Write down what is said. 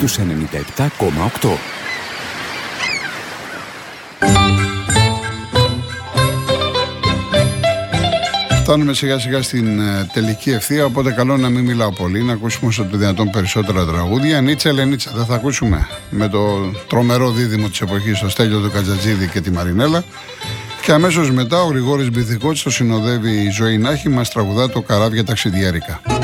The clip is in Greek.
στους 97,8. Φτάνουμε σιγά σιγά στην τελική ευθεία, οπότε καλό να μην μιλάω πολύ, να ακούσουμε όσο το δυνατόν περισσότερα τραγούδια. Νίτσα Ελενίτσα δεν θα ακούσουμε, με το τρομερό δίδυμο της εποχής, το Στέλιο του Κατζατζίδη και τη Μαρινέλα. Και αμέσως μετά ο Γρηγόρης Μπιθικότσης το συνοδεύει η Ζωή Νάχη, μας τραγουδά το Καράβια Ταξιδιάρικα.